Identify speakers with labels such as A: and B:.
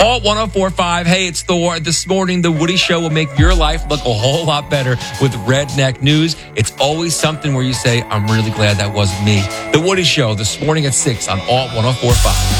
A: Alt 104.5. Hey, it's Thor. This morning, The Woody Show will make your life look a whole lot better with Redneck News. It's always something where you say, I'm really glad that wasn't me. The Woody Show this morning at 6 on Alt 104.5.